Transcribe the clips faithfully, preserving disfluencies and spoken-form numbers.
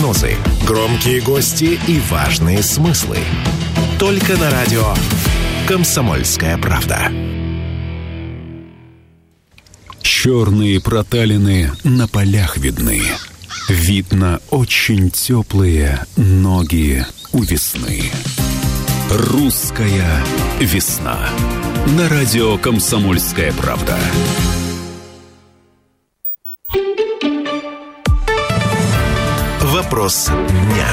прогнозы, громкие гости и важные смыслы. Только на радио «Комсомольская правда». Черные проталины на полях видны. Видно очень теплые ноги у весны. Русская весна. На радио «Комсомольская правда». Вопрос дня.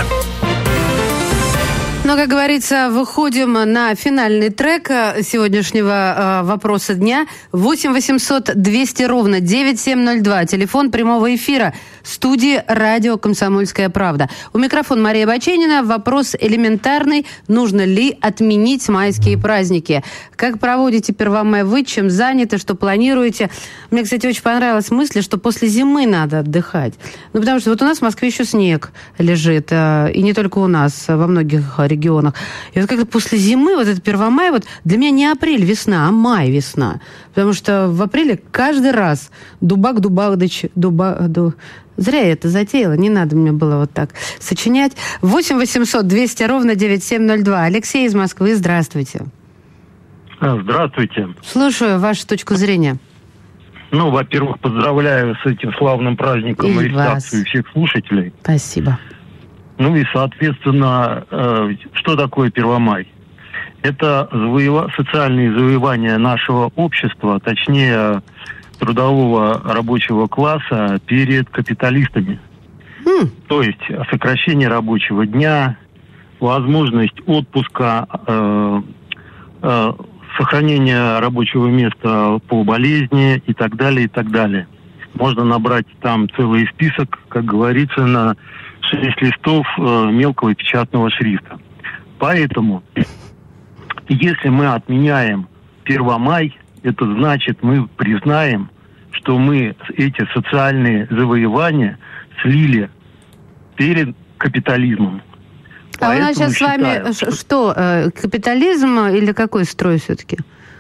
Ну, как говорится, выходим на финальный трек сегодняшнего э, вопроса дня. восемь восемьсот двести ровно девять семь ноль два. Телефон прямого эфира студии радио «Комсомольская правда». У микрофона Мария Баченина. Вопрос элементарный. Нужно ли отменить майские праздники? Как проводите Первомай вы? Чем заняты? Что планируете? Мне, кстати, очень понравилась мысль, что после зимы надо отдыхать. Ну, потому что вот у нас в Москве еще снег лежит. Э, и не только у нас, во многих регионах. регионах. И вот как-то после зимы, вот это Первомай, вот для меня не апрель весна, а май весна. Потому что в апреле каждый раз Дубак Дубагдыч, дуба, ду... Зря я это затеяла, не надо мне было вот так сочинять. восемь восемьсот двести ровно девять семь ноль два. Алексей из Москвы, здравствуйте. Здравствуйте. Слушаю вашу точку зрения. Ну, во-первых, поздравляю с этим славным праздником и реализацию всех слушателей. Спасибо. Ну и, соответственно, э, что такое Первомай? Это завоева... социальные завоевания нашего общества, точнее, трудового рабочего класса перед капиталистами. Mm. То есть сокращение рабочего дня, возможность отпуска, э, э, сохранение рабочего места по болезни и так далее, и так далее. Можно набрать там целый список, как говорится, на шесть листов э, мелкого печатного шрифта. Поэтому, если мы отменяем Первомай, это значит, мы признаем, что мы эти социальные завоевания слили перед капитализмом. А Поэтому у нас сейчас считаю, с вами что, что э, капитализм или какой строй все-таки?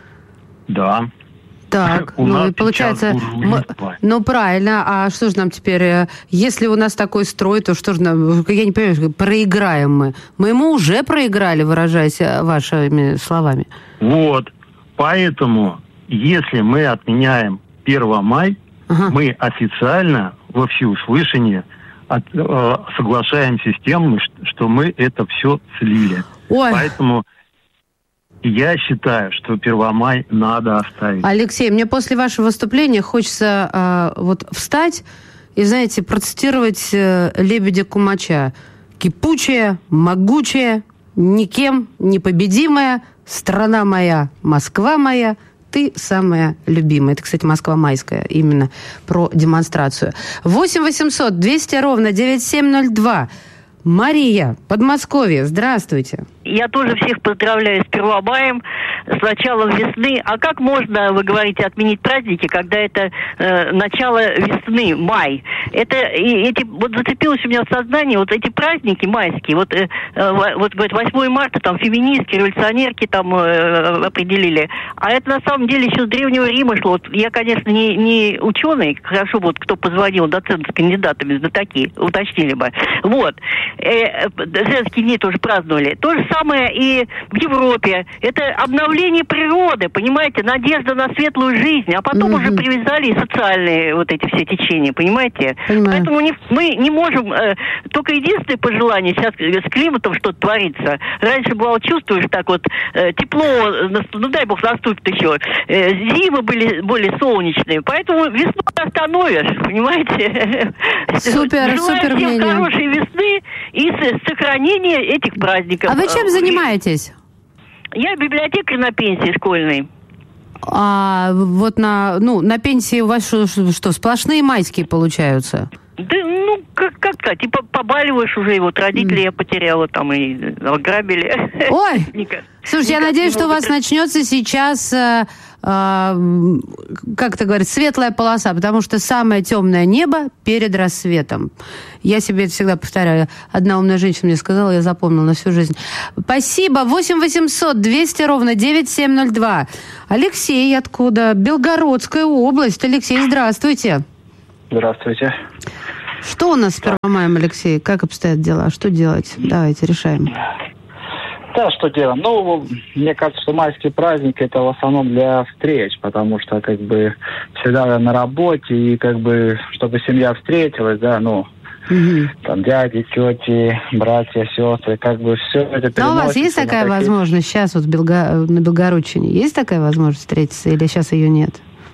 Да. Так, у ну нас и получается, мы, ну правильно, а что же нам теперь, если у нас такой строй, то что же нам, я не понимаю, проиграем мы? Мы ему уже проиграли, выражаясь вашими словами. Вот, поэтому, если мы отменяем Первомай, ага. мы официально во всеуслышание от, э, соглашаемся с тем, что мы это все слили. Ой. Поэтому... Я считаю, что Первомай надо оставить. Алексей, мне после вашего выступления хочется э, вот встать и, знаете, процитировать э, Лебедя Кумача. «Кипучая, могучая, никем непобедимая, страна моя, Москва моя, ты самая любимая». Это, кстати, Москва майская, именно про демонстрацию. восемь восемьсот двести ровно девять семь ноль два. Мария, Подмосковье, здравствуйте. Я тоже всех поздравляю с Первомаем, с началом весны. А как можно, вы говорите, отменить праздники, когда это э, начало весны, май? Это и, эти, вот зацепилось у меня в сознании вот эти праздники майские. Вот, э, э, вот говорит, восьмое марта, там, феминистки, революционерки там э, определили. А это на самом деле еще с Древнего Рима шло. Вот я, конечно, не, не ученый, хорошо, вот кто позвонил, доцент с кандидатами, знатоки, уточнили бы. Вот. Э, женские дни тоже праздновали. То же самое и в Европе. Это обновление природы, понимаете, надежда на светлую жизнь, а потом mm-hmm. уже привязали и социальные вот эти все течения, понимаете? Понимаю. Поэтому не, мы не можем, э, только единственное пожелание, сейчас с климатом что-то творится. Раньше бывало, чувствуешь так вот, э, тепло, ну дай бог наступит еще, э, зимы были более солнечные, поэтому весну остановишь, понимаете? Супер, супер мнение. Желаю всем хорошей весны и сохранения этих праздников. А вы чем занимаетесь? Я библиотекарь на пенсии школьной. А вот на, ну, на пенсии у вас что, что сплошные майские получаются? Да, ну, как, как сказать, типа побаливаешь уже, и вот родителей mm. я потеряла, там, и ограбили. Ой! Слушай, я надеюсь, что у вас начнется сейчас, э, э, как это говорят, светлая полоса, потому что самое темное небо перед рассветом. Я себе это всегда повторяю. Одна умная женщина мне сказала, я запомнила на всю жизнь. Спасибо. восемь восемьсот двести ровно девять семь ноль два. Алексей, откуда? Белгородская область. Алексей, здравствуйте. Здравствуйте. Что у нас с первым маем, Алексей? Как обстоят дела? Что делать? Давайте решаем. Да, что делаем? Ну, мне кажется, что майские праздники это в основном для встреч, потому что как бы всегда на работе, и как бы, чтобы семья встретилась, да, ну, угу. Там дяди, тети, братья, сестры, как бы все это переносится. А у вас есть такая такие... возможность сейчас вот в Белго... на Белгородчине? Есть такая возможность встретиться или сейчас ее нет?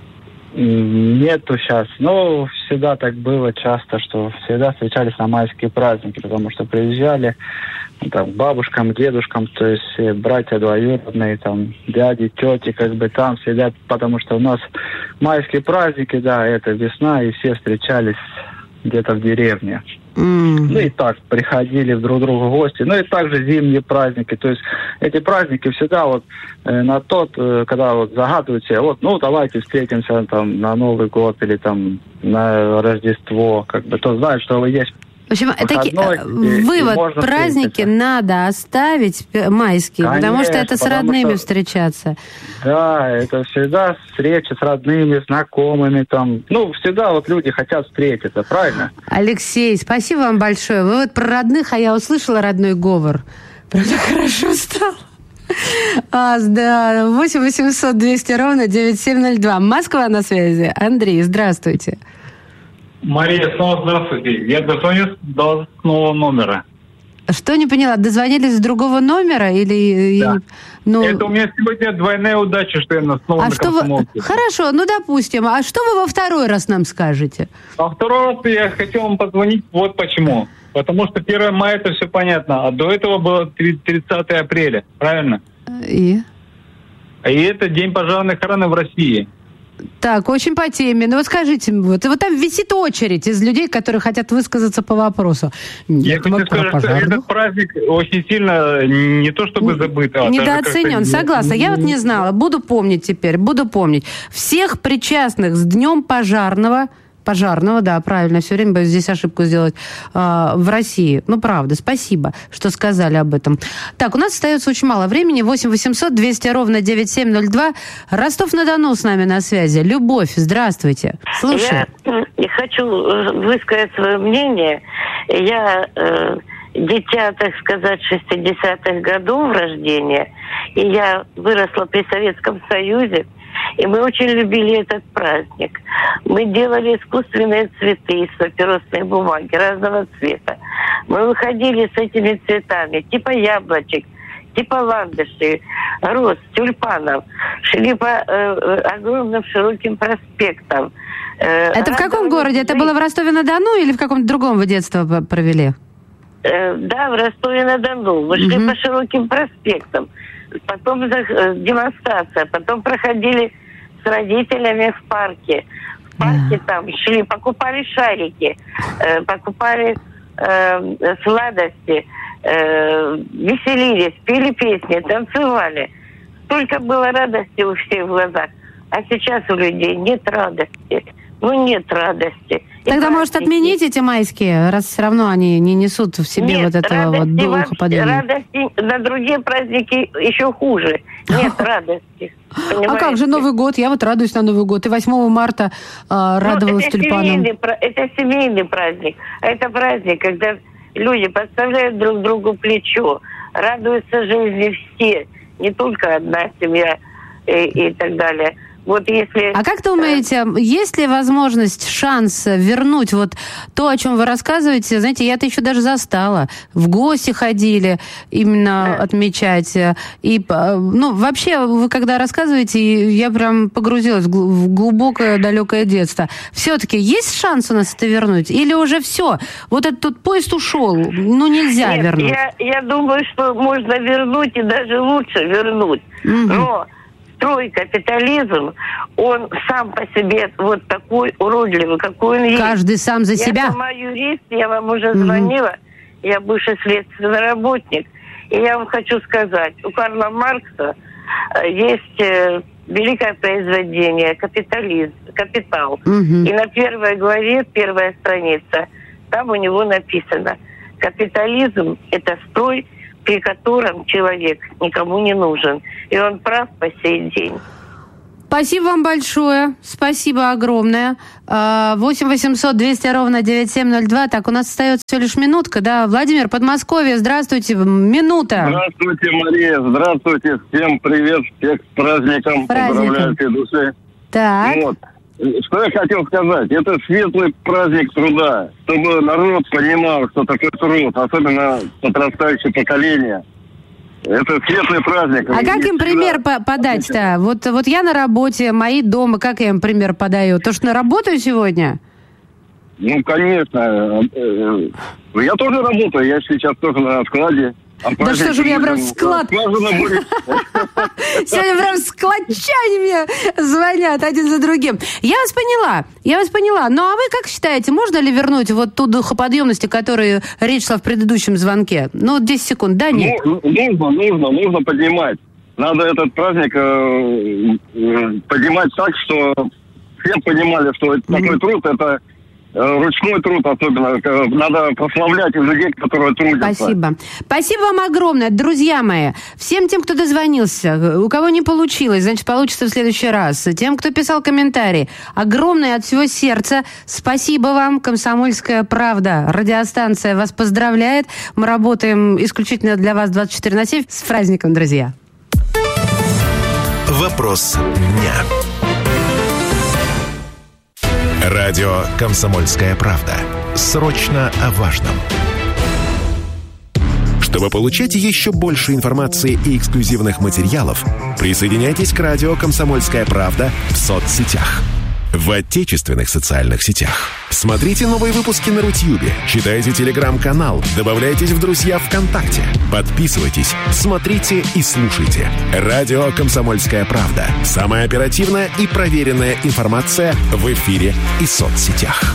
Нету сейчас. Ну, всегда так было часто, что всегда встречались на майские праздники, потому что приезжали там, к бабушкам, дедушкам, то есть братья двоюродные, там, дяди, тети, как бы там всегда, потому что у нас майские праздники, да, это весна, и все встречались где-то в деревне. Mm-hmm. Ну и так, приходили друг к другу в гости. Ну и также зимние праздники. То есть эти праздники всегда вот э, на тот, э, когда вот загадывают себе, вот, ну давайте встретимся там на Новый год или там на Рождество, как бы, то знают, что есть. В общем, таки, вывод, праздники встретиться. Надо оставить майские, конечно, потому что это с родными что, встречаться. Да, это всегда встреча с родными, знакомыми, там, ну, всегда вот люди хотят встретиться, правильно? Алексей, спасибо вам большое. Вы вот про родных, а я услышала родной говор. Правда, хорошо стало. А, да, восемь восемьсот двести ровно девять семь ноль два. Москва на связи. Андрей, здравствуйте. Мария, снова здравствуйте. Я дозвонюсь до нового номера. Что, не поняла? Дозвонились с другого номера? Или, да. Ну... Это у меня сегодня двойная удача, что я снова а на что вы... Хорошо, ну допустим. А что вы во второй раз нам скажете? Во второй раз я хотел вам позвонить вот почему. Потому что первое мая это все понятно, а до этого было тридцатое апреля, правильно? И? И это День пожарной охраны в России. Так, очень по теме. Ну вот скажите, вот, вот там висит очередь из людей, которые хотят высказаться по вопросу. Я хочу сказать, что этот праздник очень сильно не то чтобы забыт, а недооценен, согласна. Я вот не знала, буду помнить теперь, буду помнить. Всех причастных с Днем пожарного, пожарного, да, правильно, все время боюсь здесь ошибку сделать, э, в России. Ну, правда, спасибо, что сказали об этом. Так, у нас остается очень мало времени. восемь восемьсот двести ровно девять семь ноль два. Ростов-на-Дону с нами на связи. Любовь, здравствуйте. Слушаю. Я хочу высказать свое мнение. Я э, дитя, так сказать, шестидесятых годов рождения, и я выросла при Советском Союзе. И мы очень любили этот праздник. Мы делали искусственные цветы из папиросной бумаги разного цвета. Мы выходили с этими цветами, типа яблочек, типа ландышей, роз, тюльпанов. Шли по э, огромным широким проспектам. Э, Это в каком городе? Это было в Ростове-на-Дону или в каком-то другом вы детство провели? Э, да, в Ростове-на-Дону. Мы шли угу. по широким проспектам. Потом э, демонстрация. Потом проходили с родителями в парке. В парке yeah. там шли, покупали шарики, э, покупали э, сладости, э, веселились, пели песни, танцевали. Столько было радости у всех в глазах. А сейчас у людей нет радости. Ну, нет радости. Тогда, может, отменить эти майские, раз все равно они не несут в себе нет, вот этого вот духа подъема? Радости на другие праздники еще хуже. Нет радости. А как же Новый год? Я вот радуюсь на Новый год. И восьмого марта э, радовалась ну, тюльпаном. Это семейный праздник. А это праздник, когда люди подставляют друг другу плечо, радуются жизни все. Не только одна семья и, и так далее. Вот если... А как думаете, есть ли возможность, шанс вернуть вот то, о чем вы рассказываете? Знаете, я-то еще даже застала. В гости ходили именно да. отмечать. И, ну, вообще, вы когда рассказываете, я прям погрузилась в глубокое, далекое детство. Все-таки есть шанс у нас это вернуть? Или уже все? Вот этот тут поезд ушел, ну, нельзя Нет, вернуть. Я, я думаю, что можно вернуть и даже лучше вернуть. Угу. Но... Строй капитализм, он сам по себе вот такой уродливый, какой он есть. Каждый сам за я себя. Я сама юрист, я вам уже mm-hmm. звонила, я бывший следственный работник. И я вам хочу сказать, у Карла Маркса есть э, великое произведение «Капитализм», «Капитал». Mm-hmm. И на первой главе, первая страница, там у него написано: «Капитализм – это строй, при котором человек никому не нужен». И он прав по сей день. Спасибо вам большое. Спасибо огромное. восемь восемьсот двести ровно девяносто семь ноль два. Так, у нас остается всего лишь минутка, да? Владимир, Подмосковье, здравствуйте. Минута. Здравствуйте, Мария. Здравствуйте. Всем привет. Всех с праздником. Поздравляю всей души. Так. Вот. Что я хотел сказать. Это светлый праздник труда. Чтобы народ понимал, что такое труд. Особенно подрастающее поколение. Это светлый праздник. А как им пример по- подать-то? Вот, вот я на работе, мои дома, как я им пример подаю? То, что на работаю сегодня? Ну, конечно. Я тоже работаю. Я сейчас тоже на складе. А да что же у меня прям склад? Сегодня прям складчане мне звонят один за другим. Я вас поняла, я вас поняла. Ну, а вы как считаете, можно ли вернуть вот ту духоподъемность, о которой речь шла в предыдущем звонке? Ну, вот десять секунд, да, нет? Ну, нужно, нужно, нужно поднимать. Надо этот праздник э, э, поднимать так, что все понимали, что mm-hmm. такой труд, это ручной труд особенно. Надо прославлять людей, которые трудятся. Спасибо. Спасибо вам огромное, друзья мои. Всем тем, кто дозвонился, у кого не получилось, значит, получится в следующий раз. Тем, кто писал комментарии, огромное от всего сердца спасибо вам. «Комсомольская правда», радиостанция вас поздравляет. Мы работаем исключительно для вас двадцать четыре на семь. С праздником, друзья. Вопрос дня. Радио «Комсомольская правда». Срочно о важном. Чтобы получать еще больше информации и эксклюзивных материалов, присоединяйтесь к радио «Комсомольская правда» в соцсетях. В отечественных социальных сетях. Смотрите новые выпуски на Рутьюбе, читайте телеграм-канал, добавляйтесь в друзья ВКонтакте, подписывайтесь, смотрите и слушайте. Радио «Комсомольская правда». Самая оперативная и проверенная информация в эфире и соцсетях.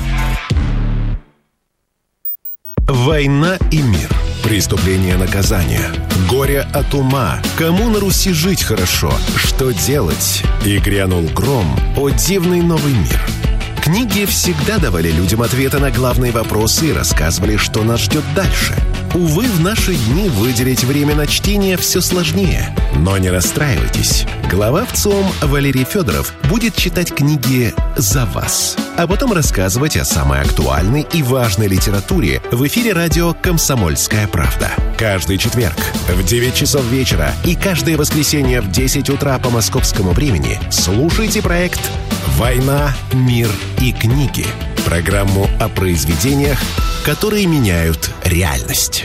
Война и мир. Преступление, наказание. Горе от ума. Кому на Руси жить хорошо? Что делать? И грянул гром. О, дивный новый мир. Книги всегда давали людям ответы на главные вопросы и рассказывали, что нас ждет дальше. Увы, в наши дни выделить время на чтение все сложнее. Но не расстраивайтесь. Глава ВЦИОМ Валерий Федоров будет читать книги за вас, а потом рассказывать о самой актуальной и важной литературе в эфире радио «Комсомольская правда». Каждый четверг в девять часов вечера и каждое воскресенье в десять утра по московскому времени слушайте проект «Война, мир и книги». Программу о произведениях, которые меняют реальность.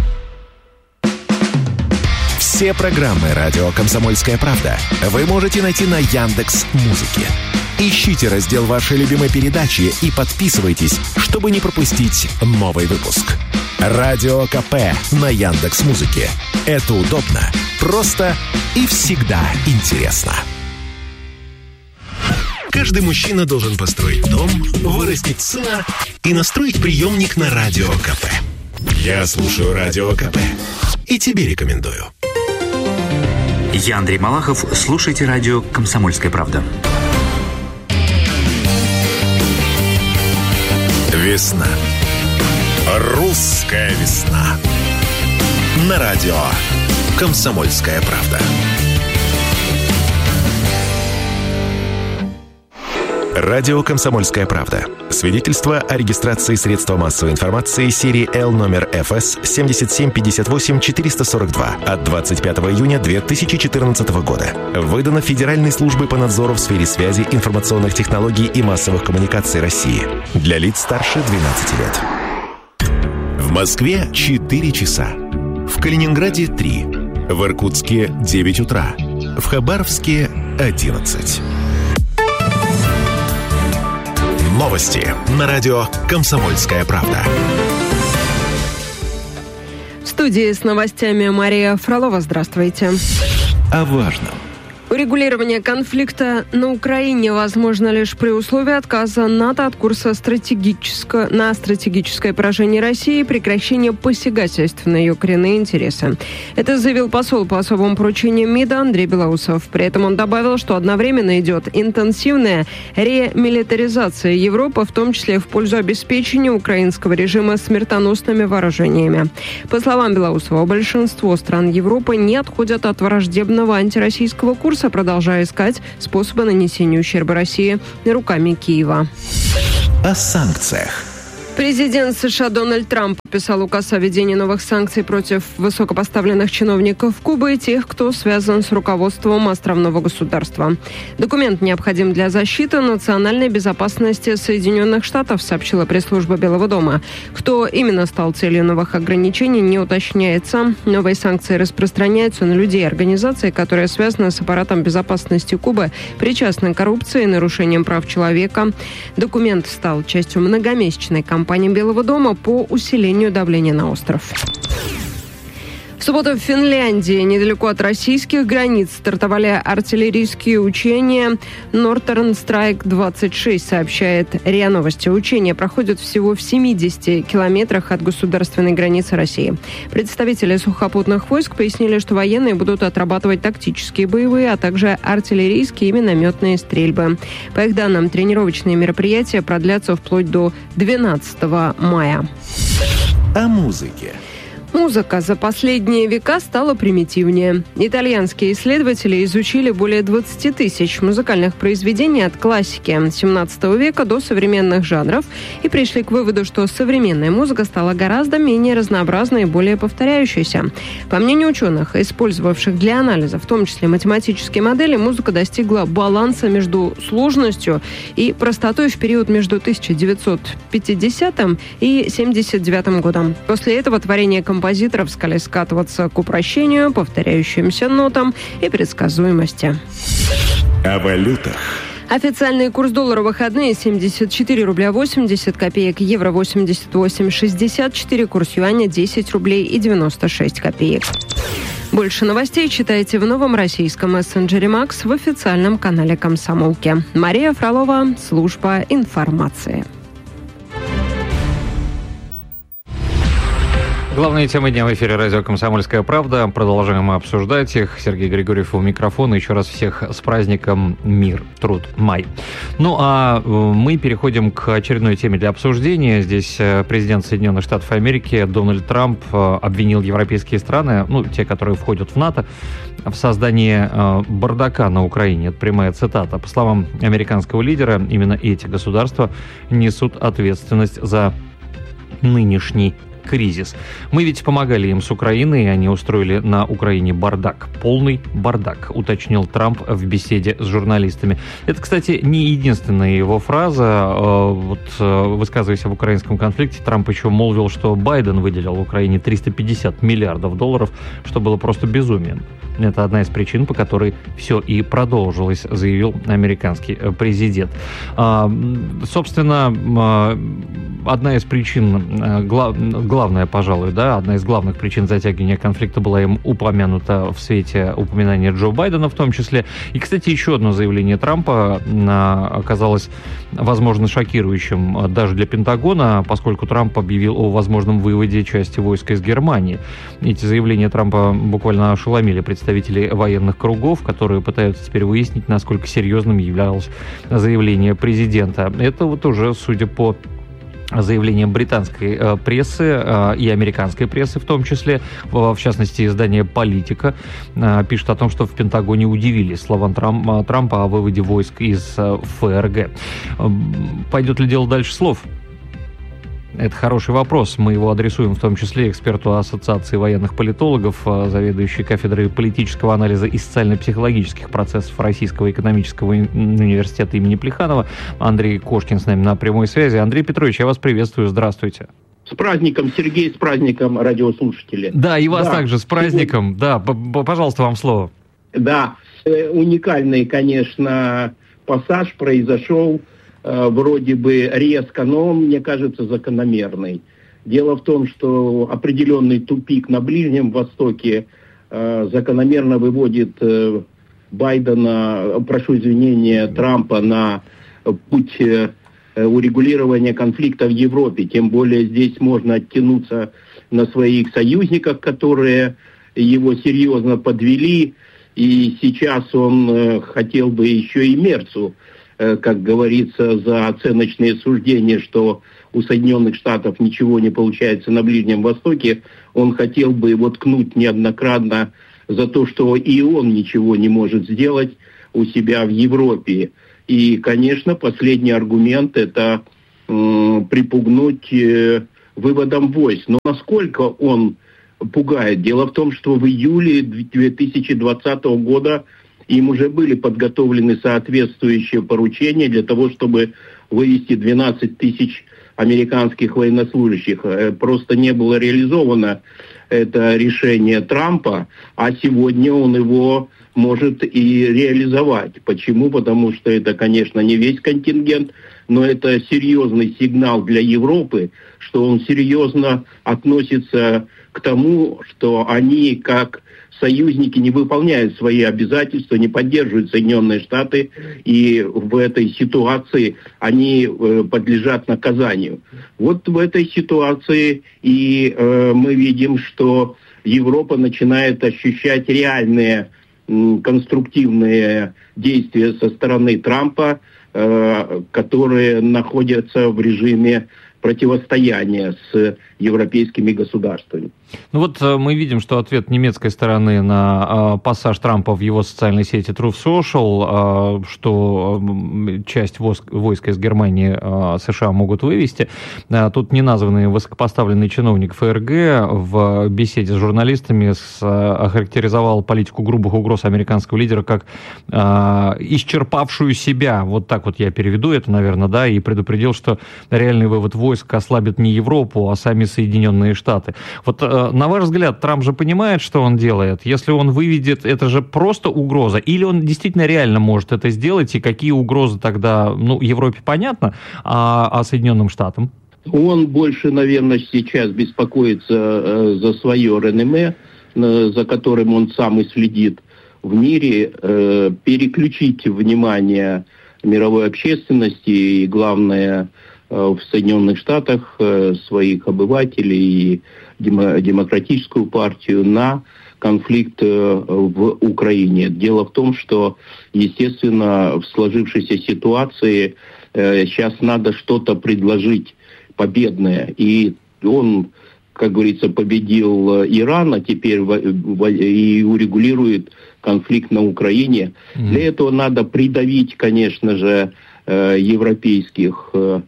Все программы радио «Комсомольская правда» вы можете найти на Яндекс.Музыке. Ищите раздел вашей любимой передачи и подписывайтесь, чтобы не пропустить новый выпуск. Радио КП на Яндекс.Музыке. Это удобно, просто и всегда интересно. Каждый мужчина должен построить дом, вырастить сына и настроить приемник на Радио КП. Я слушаю Радио КП и тебе рекомендую. Я Андрей Малахов. Слушайте радио «Комсомольская правда». Весна. Русская весна. На радио «Комсомольская правда». Радио «Комсомольская правда». Свидетельство о регистрации средства массовой информации серии Л номер эф эс семь семь пять восемь четыре сорок два от двадцать пятого июня две тысячи четырнадцатого года. Выдано Федеральной службой по надзору в сфере связи, информационных технологий и массовых коммуникаций России. Для лиц старше двенадцати лет. В Москве четыре часа. В Калининграде три. В Иркутске девять утра. В Хабаровске одиннадцать. Новости на радио «Комсомольская правда». В студии с новостями Мария Фролова. Здравствуйте. О важном. Урегулирование конфликта на Украине возможно лишь при условии отказа НАТО от курса стратегического, на стратегическое поражение России и прекращение посягательств на ее коренные интересы. Это заявил посол по особым поручениям МИДа Андрей Белоусов. При этом он добавил, что одновременно идет интенсивная ремилитаризация Европы, в том числе в пользу обеспечения украинского режима смертоносными вооружениями. По словам Белоусова, большинство стран Европы не отходят от враждебного антироссийского курса, курса, продолжая искать способы нанесения ущерба России руками Киева. О санкциях. Президент США Дональд Трамп подписал указ о введении новых санкций против высокопоставленных чиновников Кубы и тех, кто связан с руководством островного государства. Документ необходим для защиты национальной безопасности Соединенных Штатов, сообщила пресс-служба Белого дома. Кто именно стал целью новых ограничений, не уточняется. Новые санкции распространяются на людей и организации, которые связаны с аппаратом безопасности Кубы, причастны к коррупции и нарушениям прав человека. Документ стал частью многомесячной кампании Компания Белого дома по усилению давления на остров. В субботу в Финляндии, недалеко от российских границ, стартовали артиллерийские учения Northern Strike двадцать шесть, сообщает РИА Новости. Учения проходят всего в семидесяти километрах от государственной границы России. Представители сухопутных войск пояснили, что военные будут отрабатывать тактические боевые, а также артиллерийские и минометные стрельбы. По их данным, тренировочные мероприятия продлятся вплоть до двенадцатого мая. О музыке. Музыка за последние века стала примитивнее. Итальянские исследователи изучили более двадцати тысяч музыкальных произведений от классики семнадцатого века до современных жанров и пришли к выводу, что современная музыка стала гораздо менее разнообразной и более повторяющейся. По мнению ученых, использовавших для анализа, в том числе математические модели, музыка достигла баланса между сложностью и простотой в период между тысяча девятьсот пятидесятым и семьдесят девятым годом. После этого творение композиторов Композиторов стали скатываться к упрощению, повторяющимся нотам и предсказуемости. О валютах. Официальный курс доллара в выходные семьдесят четыре рубля восемьдесят копеек, евро восемьдесят восемь шестьдесят четыре, курс юаня десять рублей и девяносто шесть копеек. Больше новостей читайте в новом российском мессенджере Макс в официальном канале Комсомолки. Мария Фролова, служба информации. Главные темы дня в эфире радио «Комсомольская правда». Продолжаем мы обсуждать их. Сергей Григорьев у микрофона. Еще раз всех с праздником «Мир, труд, май». Ну, а мы переходим к очередной теме для обсуждения. Здесь президент Соединенных Штатов Америки Дональд Трамп обвинил европейские страны, ну, те, которые входят в НАТО, в создании бардака на Украине. Это прямая цитата. По словам американского лидера, именно эти государства несут ответственность за нынешний кризис. Мы ведь помогали им с Украиной, и они устроили на Украине бардак. Полный бардак, уточнил Трамп в беседе с журналистами. Это, кстати, не единственная его фраза. Вот, высказываясь об украинском конфликте, Трамп еще молвил, что Байден выделил Украине триста пятьдесят миллиардов долларов, что было просто безумием. Это одна из причин, по которой все и продолжилось, заявил американский президент. Собственно, одна из причин, главная, пожалуй, да, одна из главных причин затягивания конфликта была им упомянута в свете упоминания Джо Байдена в том числе. И, кстати, еще одно заявление Трампа оказалось, возможно, шокирующим даже для Пентагона, поскольку Трамп объявил о возможном выводе части войск из Германии. Эти заявления Трампа буквально ошеломили представителей военных кругов, которые пытаются теперь выяснить, насколько серьезным являлось заявление президента. Это вот уже, судя по заявлением британской э, прессы э, и американской прессы в том числе, в, в частности, издание «Политика» э, пишет о том, что в Пентагоне удивились словам Трамп, Трампа о выводе войск из э, ФРГ. Э, пойдет ли дело дальше слов? Это хороший вопрос. Мы его адресуем в том числе эксперту Ассоциации военных политологов, заведующей кафедрой политического анализа и социально-психологических процессов Российского экономического университета имени Плеханова. Андрей Кошкин с нами на прямой связи. Андрей Петрович, я вас приветствую. Здравствуйте. С праздником, Сергей, с праздником, радиослушатели. Да, и вас да. также с праздником. Да, пожалуйста, вам слово. Да, уникальный, конечно, пассаж произошел. Вроде бы резко, но, мне кажется, закономерный. Дело в том, что определенный тупик на Ближнем Востоке э, закономерно выводит э, Байдена, прошу извинения, Трампа на путь э, урегулирования конфликта в Европе. Тем более здесь можно оттянуться на своих союзниках, которые его серьезно подвели. И сейчас он э, хотел бы еще и Мерцу, как говорится, за оценочные суждения, что у Соединенных Штатов ничего не получается на Ближнем Востоке, он хотел бы воткнуть неоднократно за то, что и он ничего не может сделать у себя в Европе. И, конечно, последний аргумент – это э, припугнуть э, выводом войск. Но насколько он пугает? Дело в том, что в июле две тысячи двадцатого года им уже были подготовлены соответствующие поручения для того, чтобы вывести двенадцать тысяч американских военнослужащих. Просто не было реализовано это решение Трампа, а сегодня он его может и реализовать. Почему? Потому что это, конечно, не весь контингент, но это серьезный сигнал для Европы, что он серьезно относится к тому, что они, как союзники, не выполняют свои обязательства, не поддерживают Соединенные Штаты, и в этой ситуации они э, подлежат наказанию. Вот в этой ситуации и э, мы видим, что Европа начинает ощущать реальные м, конструктивные действия со стороны Трампа, э, которые находятся в режиме противостояния с европейскими государствами. Ну вот мы видим, что ответ немецкой стороны на э, пассаж Трампа в его социальной сети Truth Social, э, что э, часть войск, войска из Германии э, США могут вывести. Э, тут неназванный высокопоставленный чиновник ФРГ в беседе с журналистами с, э, охарактеризовал политику грубых угроз американского лидера как э, исчерпавшую себя. Вот так вот я переведу это, наверное, да, и предупредил, что реальный вывод войск ослабит не Европу, а сами Соединенные Штаты. Вот э, на ваш взгляд, Трамп же понимает, что он делает? Если он выведет, это же просто угроза? Или он действительно реально может это сделать? И какие угрозы тогда, ну, Европе понятно, а, а Соединенным Штатам? Он больше, наверное, сейчас беспокоится э, за свое реноме, э, за которым он сам и следит в мире, э, переключить внимание мировой общественности и, главное, в Соединенных Штатах своих обывателей и демократическую партию на конфликт в Украине. Дело в том, что, естественно, в сложившейся ситуации сейчас надо что-то предложить победное. И он, как говорится, победил Иран, а теперь и урегулирует конфликт на Украине. Mm-hmm. Для этого надо придавить, конечно же, европейских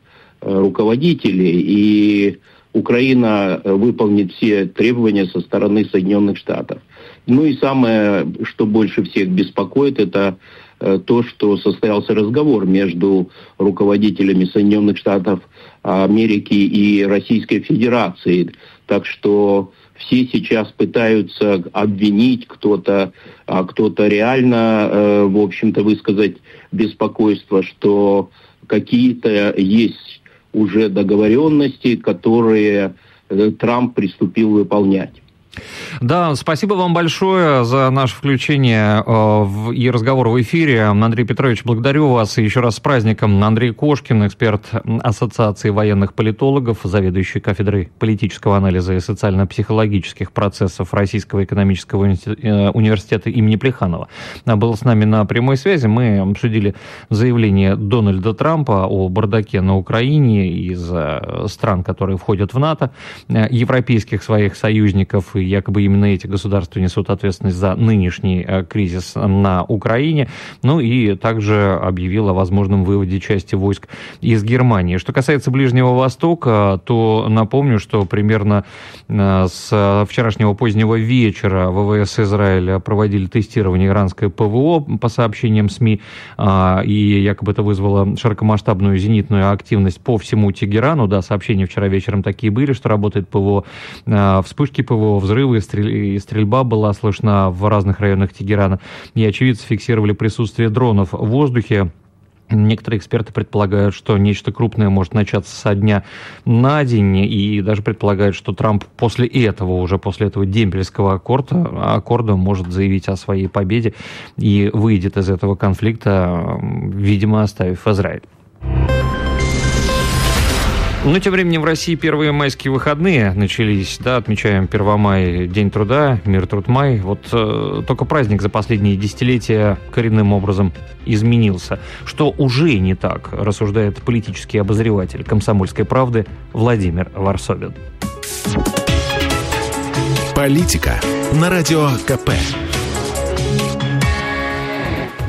руководителей, и Украина выполнит все требования со стороны Соединенных Штатов. Ну и самое, что больше всех беспокоит, это то, что состоялся разговор между руководителями Соединенных Штатов Америки и Российской Федерации. Так что все сейчас пытаются обвинить кто-то, а кто-то реально, в общем-то, высказать беспокойство, что какие-то есть уже договоренности, которые Трамп приступил выполнять. Да, спасибо вам большое за наше включение э, в, и разговор в эфире. Андрей Петрович, благодарю вас. И еще раз с праздником. Андрей Кошкин, эксперт Ассоциации военных политологов, заведующий кафедрой политического анализа и социально-психологических процессов Российского экономического университета имени Плеханова, был с нами на прямой связи. Мы обсудили заявление Дональда Трампа о бардаке на Украине из стран, которые входят в НАТО, европейских своих союзников, и якобы именно эти государства несут ответственность за нынешний э, кризис на Украине. Ну и также объявил о возможном выводе части войск из Германии. Что касается Ближнего Востока, то напомню, что примерно э, с вчерашнего позднего вечера ВВС Израиля проводили тестирование иранской ПВО по сообщениям СМИ, э, и якобы это вызвало широкомасштабную зенитную активность по всему Тегерану. Да, сообщения вчера вечером такие были, что работает ПВО, э, вспышки ПВО, взрывы, и стрельба была слышна в разных районах Тегерана. И очевидцы фиксировали присутствие дронов в воздухе. Некоторые эксперты предполагают, что нечто крупное может начаться со дня на день, и даже предполагают, что Трамп после этого, уже после этого демпельского аккорда, аккорда может заявить о своей победе и выйдет из этого конфликта, видимо, оставив Израиль. Ну, тем временем в России первые майские выходные начались, да, отмечаем Первомай, День труда, Мир, труд, май. Вот э, только праздник за последние десятилетия коренным образом изменился. Что уже не так, рассуждает политический обозреватель «Комсомольской правды» Владимир Варсобин. Политика на радио ка пэ.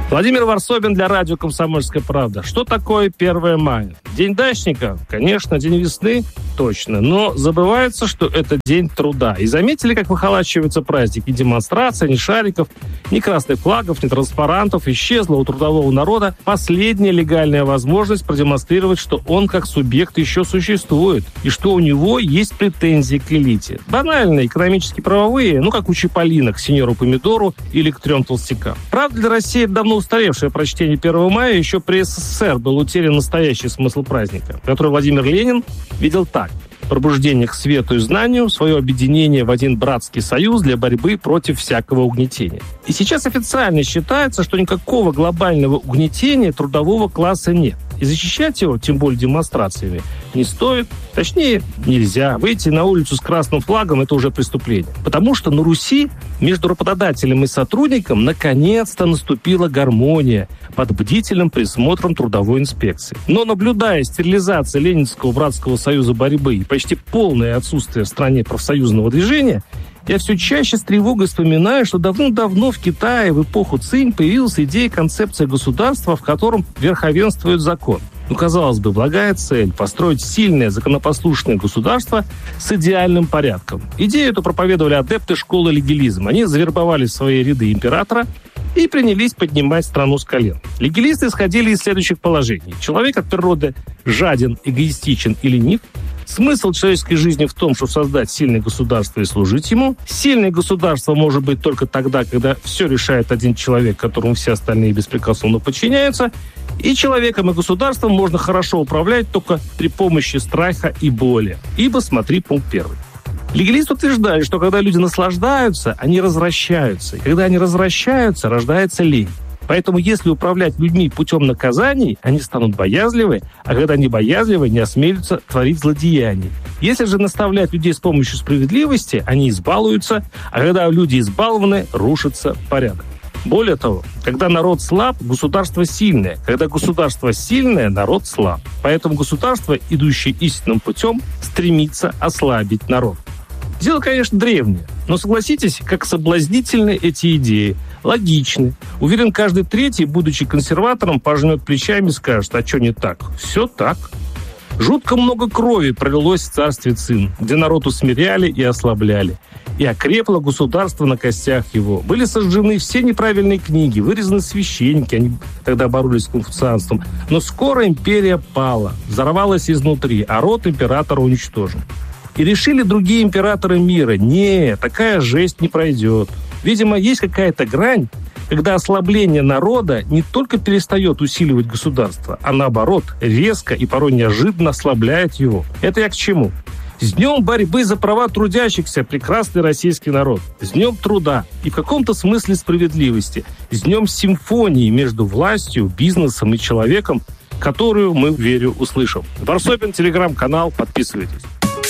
Владимир Варсобин для радио «Комсомольская правда». Что такое первое мая? День дачника? Конечно. День весны? Точно. Но забывается, что это день труда. И заметили, как выхолачивается праздник? Ни демонстраций, ни шариков, ни красных флагов, ни транспарантов. Исчезла у трудового народа последняя легальная возможность продемонстрировать, что он как субъект еще существует. И что у него есть претензии к элите. Банальные, экономически правовые, ну как у Чиполлино к сеньору Помидору или к трем толстякам. Правда, для России это давно устаревшее прочтение первого мая. Еще при СССР был утерян настоящий смысл праздника, который Владимир Ленин видел так. Пробуждение к свету и знанию, свое объединение в один братский союз для борьбы против всякого угнетения. И сейчас официально считается, что никакого глобального угнетения трудового класса нет. И защищать его, тем более демонстрациями, не стоит. Точнее, нельзя. Выйти на улицу с красным флагом – это уже преступление. Потому что на Руси между работодателем и сотрудником наконец-то наступила гармония под бдительным присмотром трудовой инспекции. Но наблюдая стерилизацию Ленинского братского союза борьбы и почти полное отсутствие в стране профсоюзного движения, я все чаще с тревогой вспоминаю, что давно-давно в Китае в эпоху Цинь появилась идея концепции государства, в котором верховенствует закон. Ну, казалось бы, благая цель – построить сильное, законопослушное государство с идеальным порядком. Идею эту проповедовали адепты школы легилизма. Они завербовали в свои ряды императора и принялись поднимать страну с колен. Легилисты исходили из следующих положений. Человек от природы жаден, эгоистичен и ленив. Смысл человеческой жизни в том, чтобы создать сильное государство и служить ему. Сильное государство может быть только тогда, когда все решает один человек, которому все остальные беспрекословно подчиняются. И человеком и государством можно хорошо управлять только при помощи страха и боли. Ибо смотри пункт первый. Легалисты утверждали, что когда люди наслаждаются, они развращаются. И когда они развращаются, рождается лень. Поэтому если управлять людьми путем наказаний, они станут боязливы, а когда они боязливы, не осмелятся творить злодеяния. Если же наставлять людей с помощью справедливости, они избалуются, а когда люди избалованы, рушится порядок. Более того, когда народ слаб, государство сильное. Когда государство сильное, народ слаб. Поэтому государство, идущее истинным путем, стремится ослабить народ. Дело, конечно, древнее, но согласитесь, как соблазнительны эти идеи. Логичны. Уверен, каждый третий, будучи консерватором, пожмет плечами и скажет, а что не так? Все так. Жутко много крови пролилось в царстве Цин, где народ усмиряли и ослабляли. И окрепло государство на костях его. Были сожжены все неправильные книги, вырезаны священники, они тогда боролись с конфуцианством. Но скоро империя пала, взорвалась изнутри, а род императора уничтожен. И решили другие императоры мира, не, такая жесть не пройдет. Видимо, есть какая-то грань, когда ослабление народа не только перестает усиливать государство, а наоборот, резко и порой неожиданно ослабляет его. Это я к чему? С днем борьбы за права трудящихся, прекрасный российский народ. С днем труда и в каком-то смысле справедливости. С днем симфонии между властью, бизнесом и человеком, которую мы, верю, услышим. Варсобин, телеграм-канал, подписывайтесь.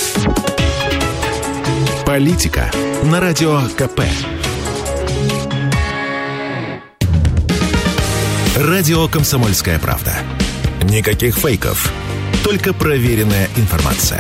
Политика на радио КП. Радио «Комсомольская правда». Никаких фейков, только проверенная информация.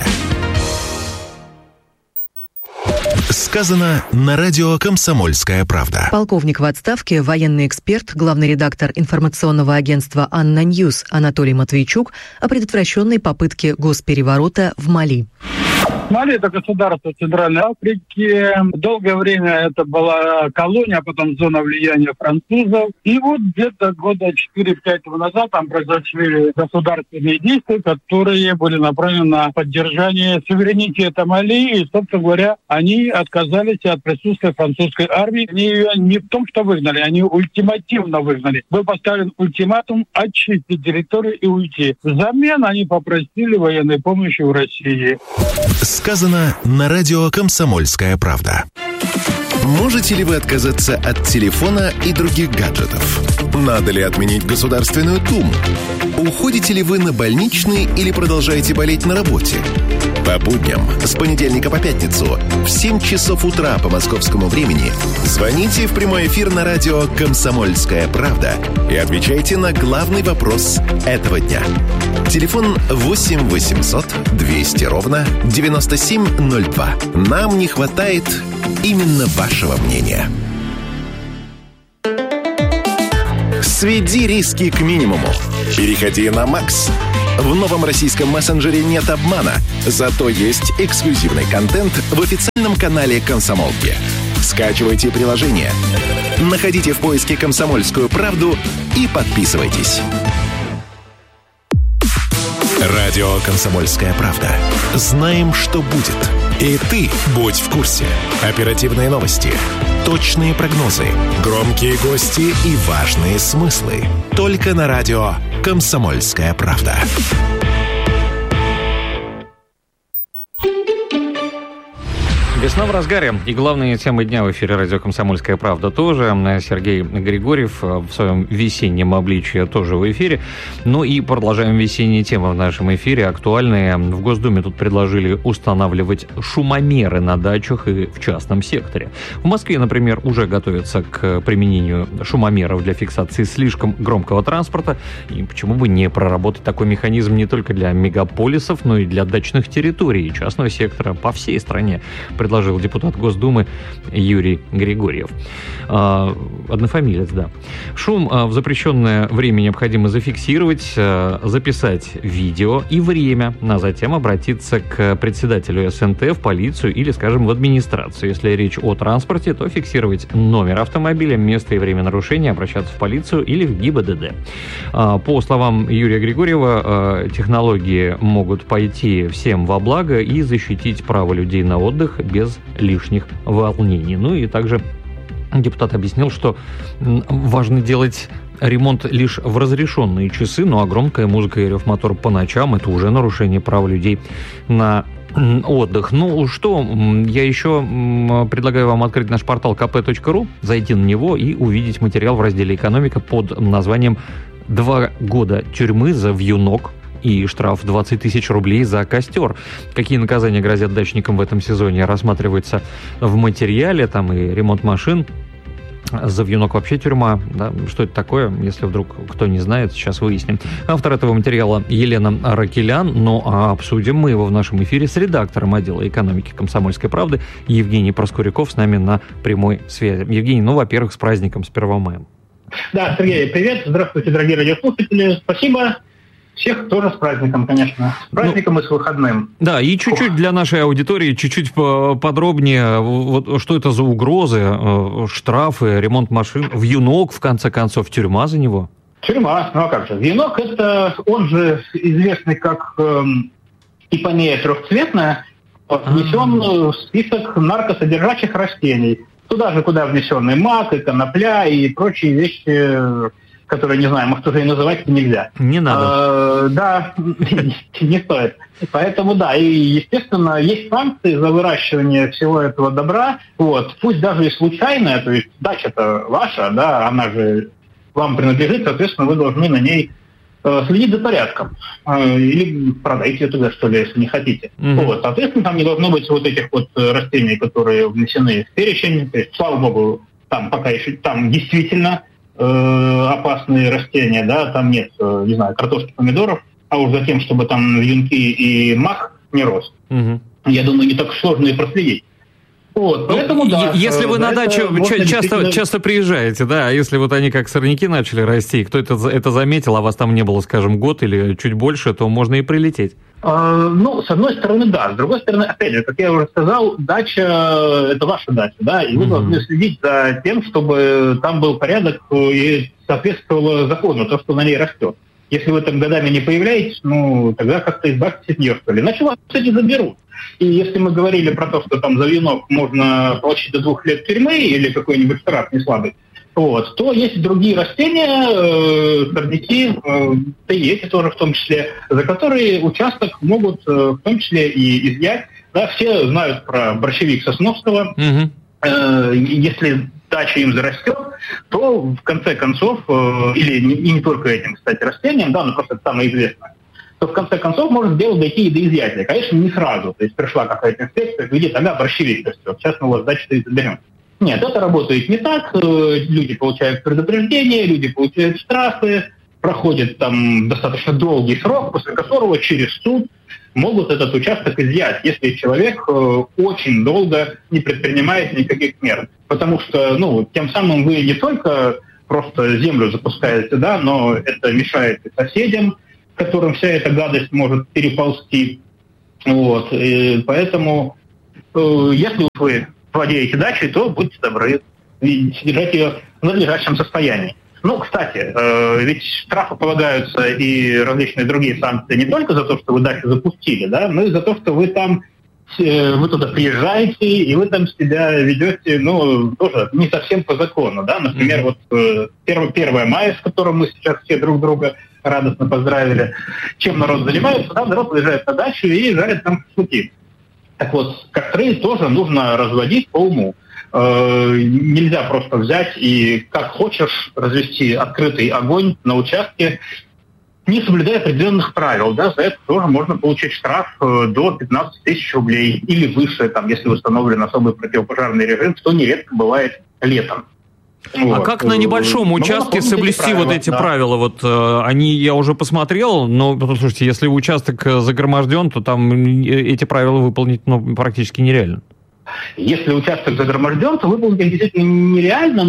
Сказано на радио «Комсомольская правда». Полковник в отставке, военный эксперт, главный редактор информационного агентства «Анна Ньюс» Анатолий Матвейчук о предотвращенной попытке госпереворота в Мали. Мали – это государство Центральной Африки. Долгое время это была колония, а потом зона влияния французов. И вот где-то года четыре-пять назад там произошли государственные действия, которые были направлены на поддержание суверенитета Мали. И, собственно говоря, они отказались от присутствия французской армии. Они ее не в том, что выгнали, они ультимативно выгнали. Был поставлен ультиматум очистить территорию и уйти. Взамен они попросили военной помощи у России. Сказано на радио «Комсомольская правда». Можете ли вы отказаться от телефона и других гаджетов? Надо ли отменить Государственную Думу? Уходите ли вы на больничный или продолжаете болеть на работе? По будням с понедельника по пятницу в семь часов утра по московскому времени звоните в прямой эфир на радио «Комсомольская правда» и отвечайте на главный вопрос этого дня. Телефон восемь восемьсот двести ровно девяносто семь ноль два. Нам не хватает именно вашего мнения. Сведи риски к минимуму. Переходи на Макс. В новом российском мессенджере нет обмана, зато есть эксклюзивный контент в официальном канале «Комсомолки». Скачивайте приложение, находите в поиске «Комсомольскую правду» и подписывайтесь. Радио «Комсомольская правда». Знаем, что будет. И ты будь в курсе. Оперативные новости, точные прогнозы, громкие гости и важные смыслы. Только на радио «Комсомольская правда». Весна в разгаре, и главные темы дня в эфире радио «Комсомольская правда» тоже. Сергей Григорьев в своем весеннем обличии тоже в эфире. Ну и продолжаем весенние темы в нашем эфире, актуальные. В Госдуме тут предложили устанавливать шумомеры на дачах и в частном секторе. В Москве, например, уже готовятся к применению шумомеров для фиксации слишком громкого транспорта. И почему бы не проработать такой механизм не только для мегаполисов, но и для дачных территорий и частного сектора по всей стране, предложил депутат Госдумы Юрий Григорьев. А, однофамилец, да. Шум а, в запрещенное время необходимо зафиксировать, а, записать видео и время, а затем обратиться к председателю эс эн тэ, в полицию или, скажем, в администрацию. Если речь о транспорте, то фиксировать номер автомобиля, место и время нарушения, обращаться в полицию или в гэ и бэ дэ дэ. А, по словам Юрия Григорьева, а, технологии могут пойти всем во благо и защитить право людей на отдых без лишних волнений. Ну и также депутат объяснил, что важно делать ремонт лишь в разрешенные часы, ну а громкая музыка и рев мотора по ночам — это уже нарушение прав людей на отдых. Ну что, я еще предлагаю вам открыть наш портал ка пэ точка ру, зайти на него и увидеть материал в разделе «Экономика» под названием «Два года тюрьмы за вьюнок и штраф двадцать тысяч рублей за костер». Какие наказания грозят дачникам в этом сезоне, рассматривается в материале. Там и ремонт машин. За вьюнок вообще тюрьма. Да? Что это такое? Если вдруг кто не знает, сейчас выясним. Автор этого материала Елена Ракелян. Ну а обсудим мы его в нашем эфире с редактором отдела экономики «Комсомольской правды» Евгений Проскуряков с нами на прямой связи. Евгений, ну, во-первых, с праздником, с первого мая. Да, Сергей, привет. Здравствуйте, дорогие радиослушатели. Спасибо. Всех тоже с праздником, конечно. С праздником ну, и с выходным. Да, и чуть-чуть для нашей аудитории, чуть-чуть подробнее, вот, что это за угрозы, штрафы, ремонт машин, вьюнок, в конце концов, тюрьма за него? Тюрьма, ну а как же. Вьюнок — это, он же известный как э, ипомея трехцветная, внесен в список наркосодержащих растений. Туда же, куда внесены мак, и конопля, и прочие вещи, которые, не знаю, может, уже и называть нельзя. Не надо. А, да, не стоит. Поэтому, да, и, естественно, есть санкции за выращивание всего этого добра. Вот. Пусть даже и случайная, то есть дача-то ваша, да, она же вам принадлежит, соответственно, вы должны на ней э, следить за порядком. Э, или продайте ее тогда, что ли, если не хотите. Mm-hmm. Вот. Соответственно, там не должно быть вот этих вот растений, которые внесены в перечень. То есть, слава богу, там пока еще, там действительно опасные растения, да, там нет, не знаю, картошки, помидоров, а уж за тем, чтобы там вьюнки и мак не рос. Угу. Я думаю, не так сложно и проследить. Вот, поэтому, ну, да. Если вы на дачу часто, действительно... часто приезжаете, да, если вот они как сорняки начали расти, кто это, это заметил, а вас там не было, скажем, год или чуть больше, то можно и прилететь. А, ну, с одной стороны, да. С другой стороны, опять же, как я уже сказал, дача – это ваша дача, да, и вы mm-hmm. должны следить за тем, чтобы там был порядок и соответствовало закону, то, что на ней растет. Если вы там годами не появляетесь, ну, тогда как-то избавьтесь от нее, что ли. Иначе вас, кстати, заберут. И если мы говорили про то, что там за вьюнок можно получить до двух лет тюрьмы или какой-нибудь штраф не слабый, вот, то есть другие растения, э, сорняки, э, да и эти тоже в том числе, за которые участок могут э, в том числе и изъять. Да, все знают про борщевик Сосновского. Mm-hmm. Э, если дача им зарастет, то в конце концов, э, или не, и не только этим, кстати, растением, да, но просто это самое известное, то в конце концов может дело дойти и до изъятия. Конечно, не сразу. То есть пришла какая-то инспекция, говорит, ага, борщевик растет, сейчас мы у вас дачу-то и заберем. Нет, это работает не так. Люди получают предупреждения, люди получают штрафы, проходит там достаточно долгий срок, после которого через суд могут этот участок изъять, если человек очень долго не предпринимает никаких мер. Потому что, ну, тем самым вы не только просто землю запускаете, да, но это мешает и соседям, к которым вся эта гадость может переползти. Вот. И поэтому, э, если вы владеете дачей, то будьте добры содержать ее в надлежащем состоянии. Ну, кстати, э, ведь штрафы полагаются и различные другие санкции не только за то, что вы дачу запустили, да, но и за то, что вы там э, вы туда приезжаете, и вы там себя ведете, ну, тоже не совсем по закону, да. Например, mm-hmm. вот э, первое мая, с которым мы сейчас все друг друга радостно поздравили. Чем народ занимается? Да, народ приезжает на дачу и жарит там шашлыки. Так вот, костры тоже нужно разводить по уму. Э, нельзя просто взять и как хочешь развести открытый огонь на участке, не соблюдая определенных правил. Да, за это тоже можно получить штраф э, до пятнадцать тысяч рублей или выше, там, если установлен особый противопожарный режим, что нередко бывает летом. Вот. А как на небольшом участке соблюсти вот эти да. правила? Вот э, они я уже посмотрел, но слушайте, если участок загроможден, то там эти правила выполнить ну, практически нереально. Если участок загроможден, то выполнить их действительно нереально,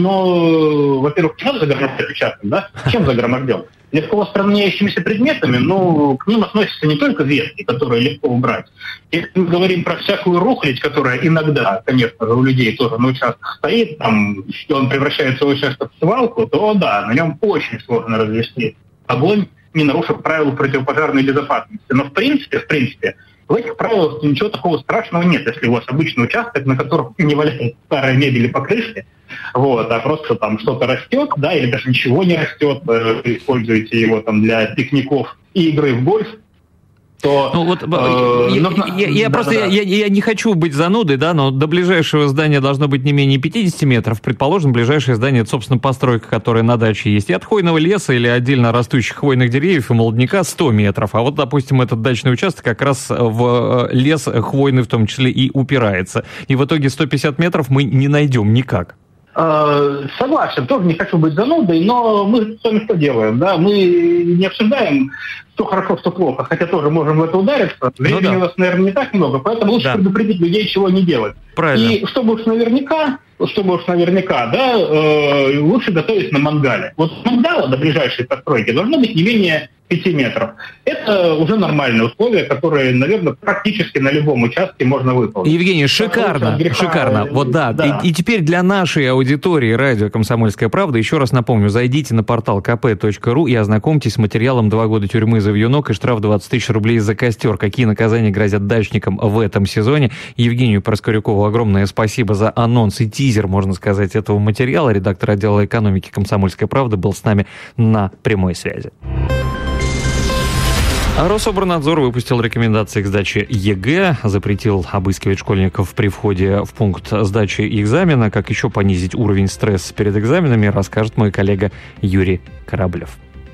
но, во-первых, не надо загромождать участок, да? Чем загроможден? Легко воспламеняющимися предметами, но к ним относятся не только ветки, которые легко убрать. Если мы говорим про всякую рухлядь, которая иногда, конечно же, у людей тоже на участках стоит, там, и он превращает свой участок в свалку, то да, на нем очень сложно развести огонь, не нарушив правила противопожарной безопасности. Но в принципе, в принципе, в этих правилах ничего такого страшного нет, если у вас обычный участок, на котором не валяется старая мебель и покрышки, вот, а просто там что-то растет, да, или даже ничего не растет, вы используете его там для пикников и игры в гольф, то... Ну, вот, э, я нужно... я, я да, просто да, да. Я, я не хочу быть занудой, да, но до ближайшего здания должно быть не менее пятьдесят метров. Предположим, ближайшее здание — это, собственно, постройка, которая на даче есть. И от хвойного леса или отдельно растущих хвойных деревьев и молодняка сто метров. А вот, допустим, этот дачный участок как раз в лес хвойный в том числе и упирается. И в итоге сто пятьдесят метров мы не найдем никак. Согласен, тоже не хочу быть занудой, но мы с вами что делаем, да? Мы не обсуждаем, что хорошо, что плохо, хотя тоже можем в это удариться. Времени ну, да. у нас, наверное, не так много, поэтому лучше да. предупредить людей, чего не делать. Правильно. И чтобы уж наверняка, чтобы уж наверняка, да, э, лучше готовить на мангале. Вот с мангала до ближайшей постройки должно быть не менее пяти метров. Это уже нормальные условия, которые, наверное, практически на любом участке можно выполнить. Евгений, шикарно, греха... шикарно. Вот да. да. И, и теперь для нашей аудитории радио «Комсомольская правда» еще раз напомню, зайдите на портал ка пэ точка ру и ознакомьтесь с материалом «Два года тюрьмы за вьюнок и штраф двадцать тысяч рублей за костер». Какие наказания грозят дачникам в этом сезоне. Евгению Проскурякову огромное спасибо за анонс и тизер, можно сказать, этого материала. Редактор отдела экономики «Комсомольской правды» был с нами на прямой связи. Рособорнадзор выпустил рекомендации к сдаче ЕГЭ, запретил обыскивать школьников при входе в пункт сдачи экзамена. Как еще понизить уровень стресса перед экзаменами, расскажет мой коллега Юрий Кораблев.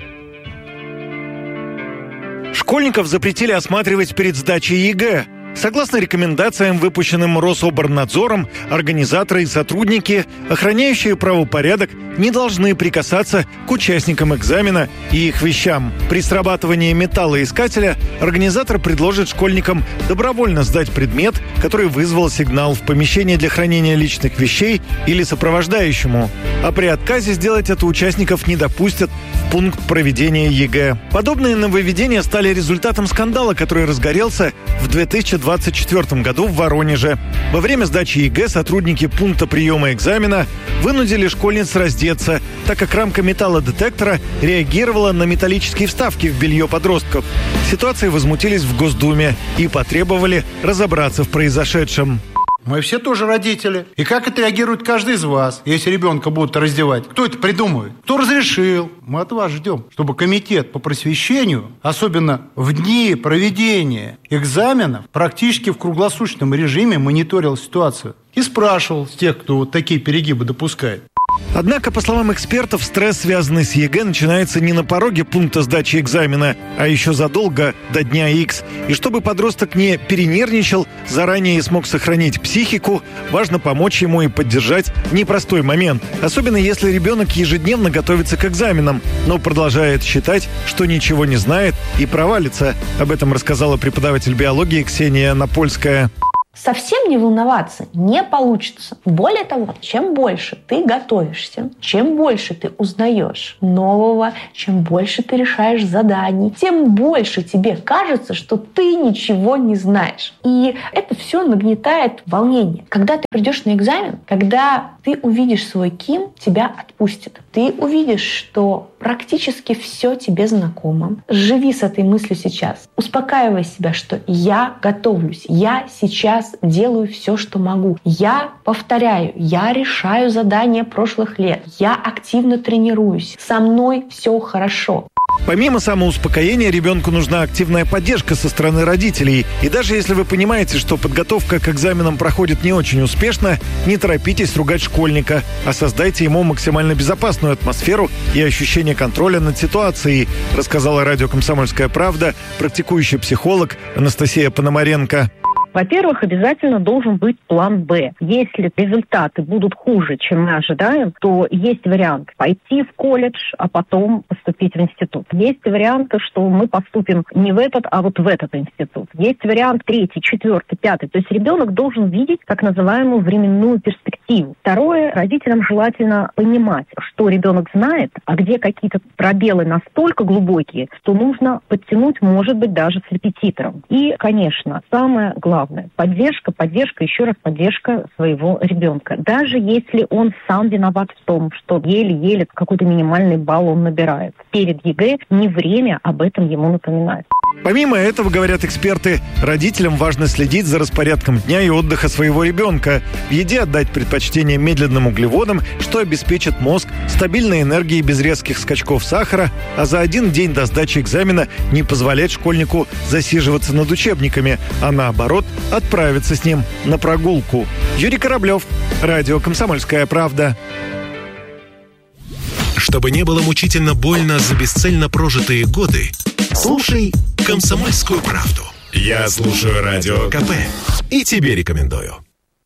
Школьников запретили осматривать перед сдачей ЕГЭ. Согласно рекомендациям, выпущенным Рособорнадзором, организаторы и сотрудники, охраняющие правопорядок, не должны прикасаться к участникам экзамена и их вещам. При срабатывании металлоискателя организатор предложит школьникам добровольно сдать предмет, который вызвал сигнал в помещение для хранения личных вещей или сопровождающему. А при отказе сделать это участников не допустят в пункт проведения ЕГЭ. Подобные нововведения стали результатом скандала, который разгорелся в две тысячи двадцать четвёртом году в Воронеже. Во время сдачи ЕГЭ сотрудники пункта приема экзамена вынудили школьниц раздеться, так как рамка металлодетектора реагировала на металлические вставки в белье подростков. Ситуацией возмутились в Госдуме и потребовали разобраться в произошедшем. Мы все тоже родители. И как отреагирует каждый из вас, если ребенка будут раздевать? Кто это придумывает? Кто разрешил? Мы от вас ждем, чтобы комитет по просвещению, особенно в дни проведения экзаменов, практически в круглосуточном режиме мониторил ситуацию и спрашивал с тех, кто вот такие перегибы допускает. Однако, по словам экспертов, стресс, связанный с ЕГЭ, начинается не на пороге пункта сдачи экзамена, а еще задолго до дня Х. И чтобы подросток не перенервничал, заранее смог сохранить психику, важно помочь ему и поддержать в непростой момент. Особенно если ребенок ежедневно готовится к экзаменам, но продолжает считать, что ничего не знает и провалится. Об этом рассказала преподаватель биологии Ксения Напольская. совсем не волноваться не получится. Более того, чем больше ты готовишься, чем больше ты узнаешь нового, чем больше ты решаешь заданий, тем больше тебе кажется, что ты ничего не знаешь. И это все нагнетает волнение. Когда ты придешь на экзамен, когда ты увидишь свой КИМ, тебя отпустит. Ты увидишь, что практически все тебе знакомо. Живи с этой мыслью сейчас. Успокаивай себя, что я готовлюсь, я сейчас делаю все, что могу. Я повторяю, я решаю задания прошлых лет, я активно тренируюсь, со мной все хорошо. Помимо самоуспокоения, ребенку нужна активная поддержка со стороны родителей. И даже если вы понимаете, что подготовка к экзаменам проходит не очень успешно, не торопитесь ругать школьника, а создайте ему максимально безопасную атмосферу и ощущение контроля над ситуацией, рассказала радио «Комсомольская правда» практикующий психолог Анастасия Пономаренко. Во-первых, обязательно должен быть план «Б». Если результаты будут хуже, чем мы ожидаем, то есть вариант пойти в колледж, а потом поступить в институт. Есть варианты, что мы поступим не в этот, а вот в этот институт. Есть вариант третий, четвертый, пятый. То есть ребенок должен видеть так называемую временную перспективу. Второе, родителям желательно понимать, что ребенок знает, а где какие-то пробелы настолько глубокие, что нужно подтянуть, может быть, даже с репетитором. И, конечно, самое главное, поддержка, поддержка, еще раз поддержка своего ребенка. Даже если он сам виноват в том, что еле-еле какой-то минимальный балл он набирает. Перед ЕГЭ не время об этом ему напоминать. Помимо этого, говорят эксперты, родителям важно следить за распорядком дня и отдыха своего ребенка. В еде отдать предпочтение медленным углеводам, что обеспечит мозг стабильной энергией без резких скачков сахара, а за один день до сдачи экзамена не позволять школьнику засиживаться над учебниками, а наоборот отправиться с ним на прогулку. Юрий Кораблев, радио «Комсомольская правда». Чтобы не было мучительно больно за бесцельно прожитые годы, слушай «Комсомольскую правду». Я слушаю Радио КП и тебе рекомендую.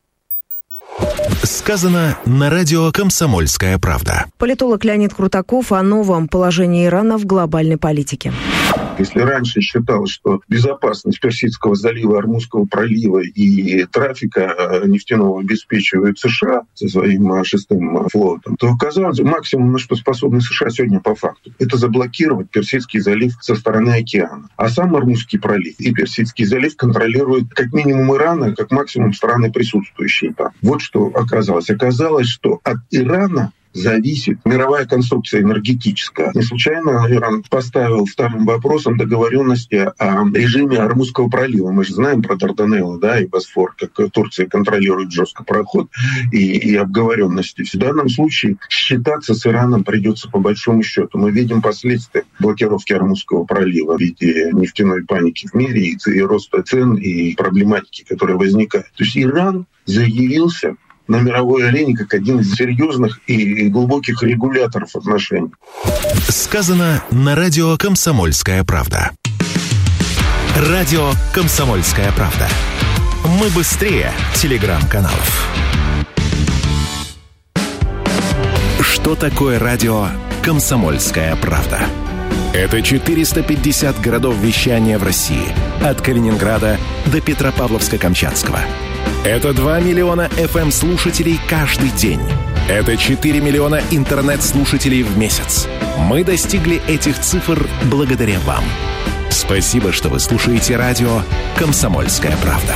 Сказано на радио «Комсомольская правда». Политолог Леонид Крутаков о новом положении Ирана в глобальной политике. Если раньше считалось, что безопасность Персидского залива, Ормузского пролива и трафика нефтяного обеспечивают США со своим шестым флотом, то оказалось, максимум, на что способны США сегодня по факту, это заблокировать Персидский залив со стороны океана. А сам Ормузский пролив и Персидский залив контролируют как минимум Иран, а как максимум страны, присутствующие там. Вот что оказалось. Оказалось, что от Ирана зависит мировая конструкция энергетическая. Не случайно Иран поставил вторым вопросом договоренности о режиме Ормузского пролива. Мы же знаем про Дарданеллы, да, и Босфор, как Турция контролирует жестко проход и, и обговоренности. В данном случае считаться с Ираном придется по большому счету. Мы видим последствия блокировки Ормузского пролива в виде нефтяной паники в мире и, и роста цен, и проблематики, которая возникает. То есть Иран заявился на мировой арене как один из серьезных и глубоких регуляторов отношений. Сказано на радио «Комсомольская правда». Радио «Комсомольская правда». Мы быстрее телеграм-каналов. Что такое радио «Комсомольская правда»? Это четыреста пятьдесят городов вещания в России. От Калининграда до Петропавловска-Камчатского. Это два миллиона эф эм-слушателей каждый день. Это четыре миллиона интернет-слушателей в месяц. Мы достигли этих цифр благодаря вам. Спасибо, что вы слушаете радио «Комсомольская правда».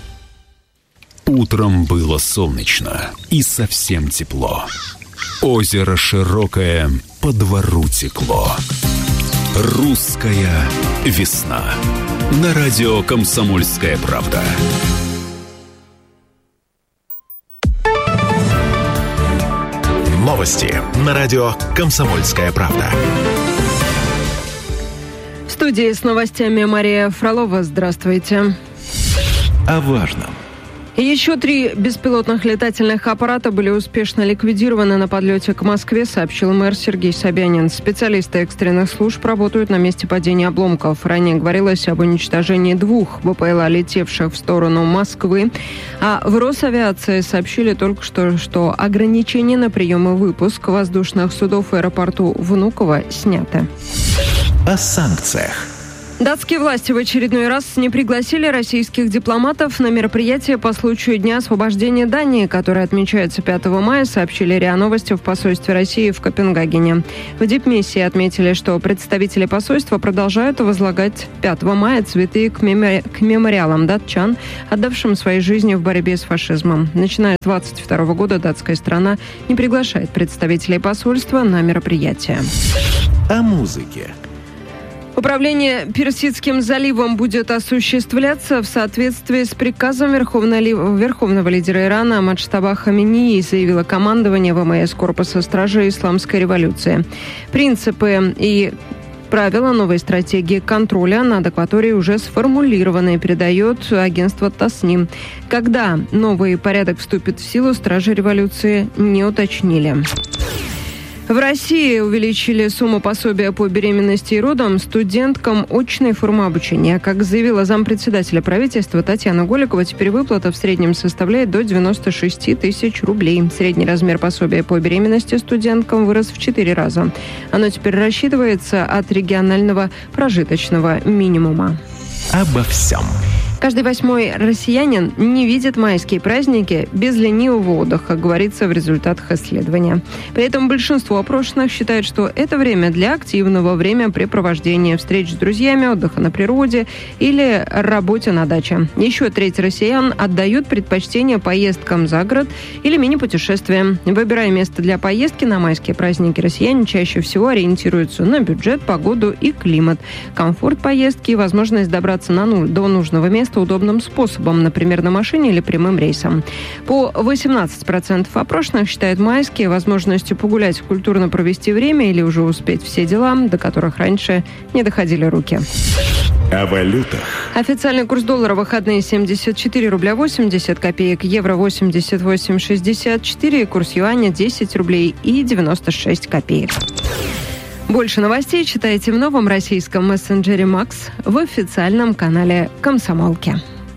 Утром было солнечно и совсем тепло. Озеро широкое, по двору текло. Русская весна. На радио «Комсомольская правда». Новости на радио «Комсомольская правда». В студии с новостями Мария Фролова. Здравствуйте. О важном. Еще три беспилотных летательных аппарата были успешно ликвидированы на подлете к Москве, сообщил мэр Сергей Собянин. Специалисты экстренных служб работают на месте падения обломков. Ранее говорилось об уничтожении двух БПЛА, летевших в сторону Москвы. А в Росавиации сообщили только что, что ограничения на прием и выпуск воздушных судов в аэропорту Внуково сняты. О санкциях. Датские власти в очередной раз не пригласили российских дипломатов на мероприятие по случаю Дня освобождения Дании, которое отмечается пятого мая, сообщили РИА Новости в посольстве России в Копенгагене. В дипмиссии отметили, что представители посольства продолжают возлагать пятого мая цветы к, мемори... к мемориалам датчан, отдавшим своей жизни в борьбе с фашизмом. Начиная с двадцать второго года датская страна не приглашает представителей посольства на мероприятие. О музыке. Управление Персидским заливом будет осуществляться в соответствии с приказом Верховного, Верховного лидера Ирана Маджтаба Хаминеи, заявило командование ВМС Корпуса стражей Исламской революции. Принципы и правила новой стратегии контроля над акваторией уже сформулированы, передает агентство Тасним. Когда новый порядок вступит в силу, стражи революции не уточнили. В России увеличили сумму пособия по беременности и родам студенткам очной формы обучения. Как заявила зампредседателя правительства Татьяна Голикова, теперь выплата в среднем составляет до девяноста шести тысяч рублей. Средний размер пособия по беременности студенткам вырос в четыре раза. Оно теперь рассчитывается от регионального прожиточного минимума. Обо всем. Каждый восьмой россиянин не видит майские праздники без ленивого отдыха, говорится в результатах исследования. При этом большинство опрошенных считает, что это время для активного времяпрепровождения, встреч с друзьями, отдыха на природе или работе на даче. Еще треть россиян отдают предпочтение поездкам за город или мини-путешествиям. Выбирая место для поездки на майские праздники, россияне чаще всего ориентируются на бюджет, погоду и климат, комфорт поездки и возможность добраться на ну, до нужного места удобным способом, например, на машине или прямым рейсом. По восемнадцать процентов опрошенных считают майские возможностью погулять, культурно провести время или уже успеть все дела, до которых раньше не доходили руки. О валютах. Официальный курс доллара в выходные семьдесят четыре рубля восемьдесят копеек, евро восемьдесят восемь шестьдесят четыре, курс юаня десять рублей и девяносто шесть копеек. Больше новостей читайте в новом российском мессенджере «Макс» в официальном канале «Комсомолки».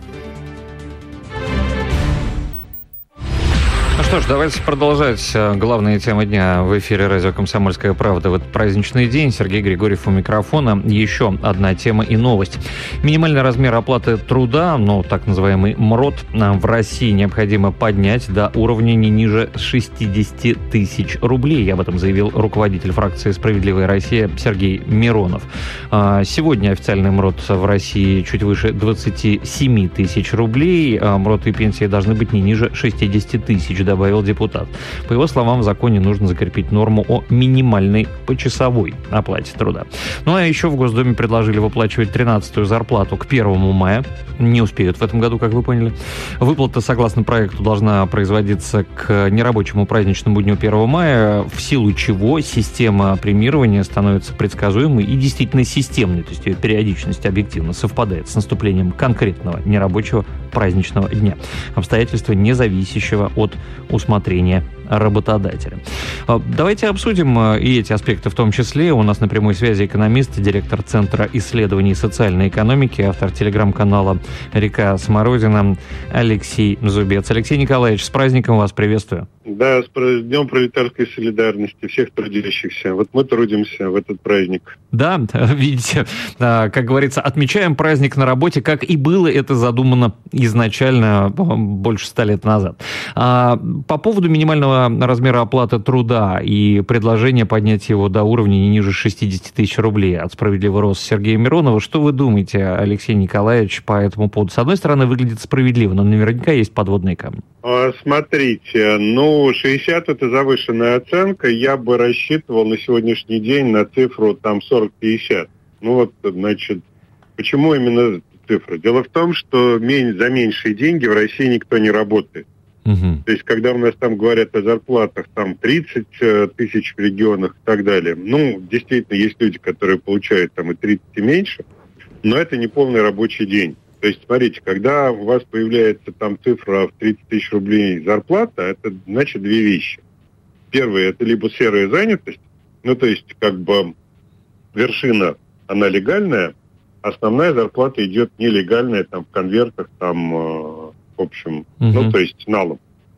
Ну что ж, давайте продолжать главные темы дня в эфире радио «Комсомольская правда» в этот праздничный день. Сергей Григорьев у микрофона. Еще одна тема и новость. Минимальный размер оплаты труда, ну, так называемый МРОТ, в России необходимо поднять до уровня не ниже шестидесяти тысяч рублей. Об этом заявил руководитель фракции «Справедливая Россия» Сергей Миронов. Сегодня официальный МРОТ в России чуть выше двадцати семи тысяч рублей. МРОТ и пенсии должны быть не ниже шестидесяти тысяч, добавил депутат. По его словам, в законе нужно закрепить норму о минимальной почасовой оплате труда. Ну а еще в Госдуме предложили выплачивать тринадцатую зарплату к первому мая. Не успеют в этом году, как вы поняли. Выплата, согласно проекту, должна производиться к нерабочему праздничному дню первого мая, в силу чего система премирования становится предсказуемой и действительно системной, то есть ее периодичность объективно совпадает с наступлением конкретного нерабочего праздничного дня. Обстоятельства, не зависящего от усмотрения работодателя. Давайте обсудим и эти аспекты в том числе. У нас на прямой связи экономист, директор Центра исследований социальной экономики, автор телеграм-канала «Река Смородина» Алексей Зубец. Алексей Николаевич, с праздником вас, приветствую. Да, с Днем пролетарской солидарности всех трудящихся. Вот мы трудимся в этот праздник. Да, видите, как говорится, отмечаем праздник на работе, как и было это задумано изначально больше ста лет назад. По поводу минимального размера оплаты труда и предложение поднять его до уровня не ниже шестидесяти тысяч рублей от «Справедливого роста» Сергея Миронова, что вы думаете, Алексей Николаевич, по этому поводу? С одной стороны, выглядит справедливо, но наверняка есть подводные камни. Смотрите, ну, шестьдесят это завышенная оценка. Я бы рассчитывал на сегодняшний день на цифру там сорок-пятьдесят. Ну вот, значит, почему именно эта цифра? Дело в том, что за меньшие деньги в России никто не работает. Uh-huh. То есть, когда у нас там говорят о зарплатах там тридцать тысяч в регионах и так далее, ну, действительно, есть люди, которые получают там и тридцать и меньше, но это не полный рабочий день. То есть, смотрите, когда у вас появляется там цифра в тридцать тысяч рублей зарплата, это значит две вещи. Первое, это либо серая занятость, ну, то есть, как бы вершина, она легальная, основная зарплата идет нелегальная, там, в конвертах, там, в общем, uh-huh. ну, то есть, налом.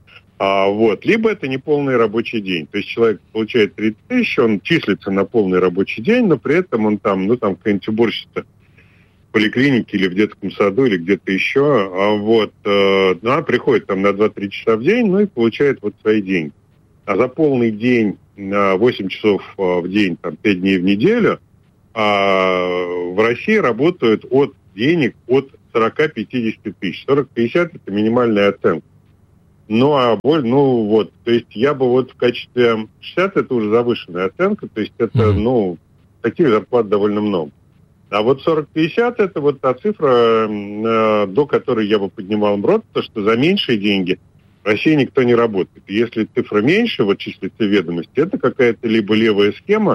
А, вот, либо это не полный рабочий день. То есть, человек получает тридцать тысяч, он числится на полный рабочий день, но при этом он там, ну, там, какая-нибудь уборщица поликлинике или в детском саду или где-то еще, а вот, э, ну, она приходит там на два-три часа в день, ну и получает вот свои деньги. А за полный день, на восемь часов в день, там, пять дней в неделю, а в России работают от денег от сорок-пятьдесят тысяч. сорок-пятьдесят это минимальная оценка. Ну, а боль, ну, вот, то есть я бы вот в качестве шестьдесят это уже завышенная оценка, то есть это, mm-hmm. ну, таких зарплат довольно много. А вот сорок-пятьдесят это вот та цифра, э, до которой я бы поднимал рот, то что за меньшие деньги в России никто не работает. Если цифра меньше, вот числится ведомости, это какая-то либо левая схема,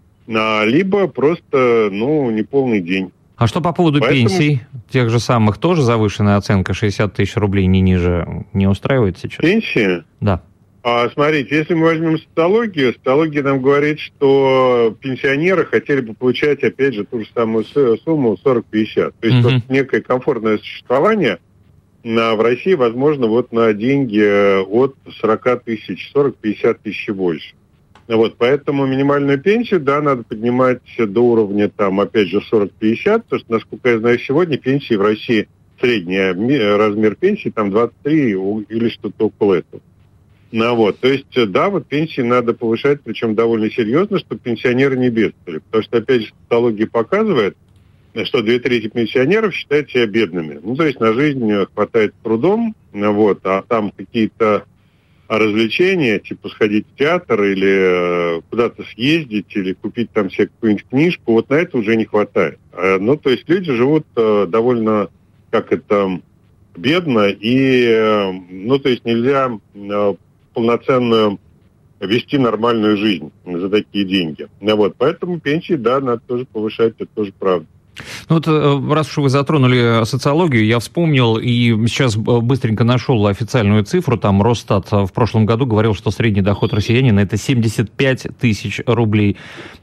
а, либо просто, ну, неполный день. А что по поводу Поэтому... пенсий? Тех же самых тоже завышенная оценка шестьдесят тысяч рублей, не ниже, не устраивает сейчас? Пенсии? Да. А, смотрите, если мы возьмем социологию, социология нам говорит, что пенсионеры хотели бы получать, опять же, ту же самую сумму сорок-пятьдесят. То есть mm-hmm. вот некое комфортное существование на, в России возможно вот на деньги от сорок тысяч, сорок-пятьдесят тысяч и больше. Вот, поэтому минимальную пенсию, да, надо поднимать до уровня, там, опять же, сорок-пятьдесят, потому что, насколько я знаю, сегодня пенсии в России, средний размер пенсии, там, двадцать три или что-то около этого. Ну, вот, то есть, да, вот пенсии надо повышать, причем довольно серьезно, чтобы пенсионеры не бедствовали. Потому что, опять же, социология показывает, что две трети пенсионеров считают себя бедными. Ну, то есть, на жизнь хватает трудом, вот, а там какие-то развлечения, типа сходить в театр или э, куда-то съездить, или купить там себе какую-нибудь книжку, вот на это уже не хватает. Э, ну, то есть люди живут э, довольно, как это, бедно, и, э, ну, то есть нельзя э, полноценную вести нормальную жизнь за такие деньги. Ну, вот, поэтому пенсии, да, надо тоже повышать, это тоже правда. Ну вот, раз уж вы затронули социологию, я вспомнил и сейчас быстренько нашел официальную цифру. Там Росстат в прошлом году говорил, что средний доход россиянина – это семьдесят пять тысяч рублей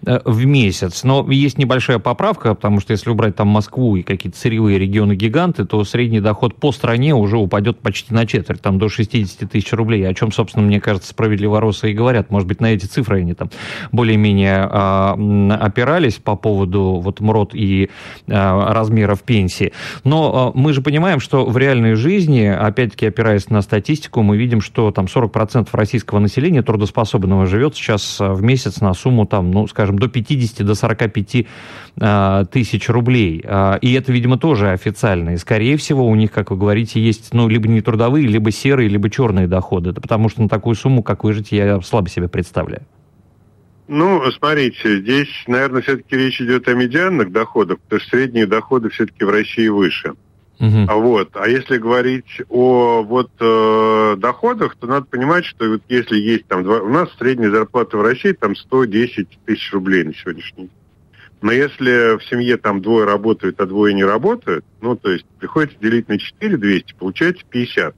в месяц. Но есть небольшая поправка, потому что если убрать там Москву и какие-то сырьевые регионы-гиганты, то средний доход по стране уже упадет почти на четверть, там до шестьдесят тысяч рублей, о чем, собственно, мне кажется, справедливо росы и говорят. Может быть, на эти цифры они там более-менее а, опирались по поводу вот МРОТ и размеров пенсии. Но мы же понимаем, что в реальной жизни, опять-таки опираясь на статистику, мы видим, что там сорок процентов российского населения трудоспособного живет сейчас в месяц на сумму, там, ну, скажем, до пятьдесят до сорока пяти тысяч рублей. И это, видимо, тоже официально. И, скорее всего, у них, как вы говорите, есть, ну, либо не трудовые, либо серые, либо черные доходы. Это потому что на такую сумму, как выжить, я слабо себе представляю. Ну, смотрите, здесь, наверное, все-таки речь идет о медианных доходах, потому что средние доходы все-таки в России выше. Uh-huh. А вот, а если говорить о вот э, доходах, то надо понимать, что вот если есть там два, у нас средняя зарплата в России там сто десять тысяч рублей на сегодняшний день. Но если в семье там двое работают, а двое не работают, ну, то есть приходится делить на четыре двести, получается пятьдесят.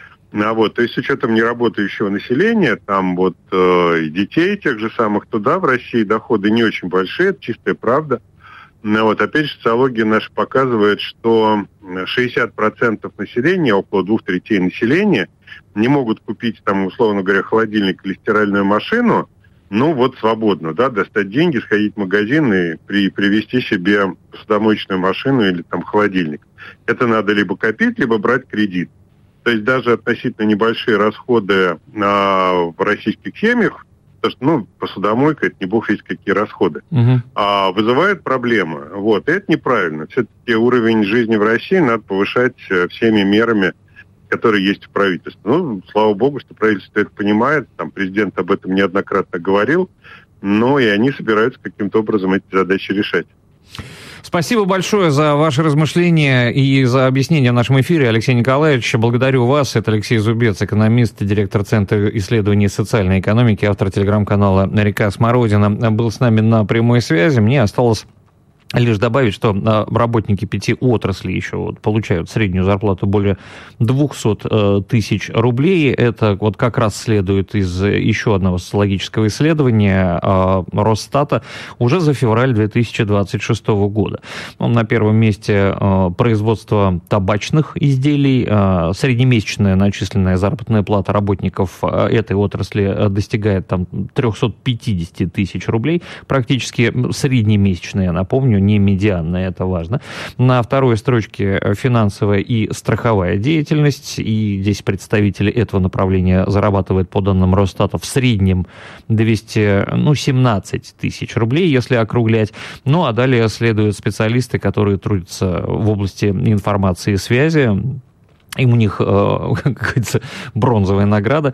А вот, то есть с учетом неработающего населения, там вот э, детей тех же самых, то да, в России доходы не очень большие, это чистая правда. Но вот опять же социология наша показывает, что шестьдесят процентов населения, около двух третей населения, не могут купить там, условно говоря, холодильник или стиральную машину, ну вот свободно, да, достать деньги, сходить в магазин и при, привезти себе посудомоечную машину или там холодильник. Это надо либо копить, либо брать кредит. То есть даже относительно небольшие расходы а, в российских семьях, потому что, ну, посудомойка, это не бог весть какие расходы, uh-huh. а, вызывают проблемы. Вот, и это неправильно. Все-таки уровень жизни в России надо повышать всеми мерами, которые есть в правительстве. Ну, слава богу, что правительство это понимает, там президент об этом неоднократно говорил, но и они собираются каким-то образом эти задачи решать. Спасибо большое за ваши размышления и за объяснение в нашем эфире, Алексей Николаевич. Благодарю вас. Это Алексей Зубец, экономист, директор Центра исследований социальной экономики, автор телеграм-канала «Река Смородина». Был с нами на прямой связи. Мне осталось лишь добавить, что работники пяти отраслей еще вот получают среднюю зарплату более двухсот тысяч рублей. Это вот как раз следует из еще одного социологического исследования Росстата уже за февраль две тысячи двадцать шестого года. На первом месте производство табачных изделий. Среднемесячная начисленная заработная плата работников этой отрасли достигает там триста пятьдесят тысяч рублей. Практически среднемесячная, я напомню, сожалению, не медианная, это важно. На второй строчке финансовая и страховая деятельность, и здесь представители этого направления зарабатывают, по данным Росстата, в среднем двести, ну, семнадцать тысяч рублей, если округлять. Ну, а далее следуют специалисты, которые трудятся в области информации и связи. И у них, как говорится, бронзовая награда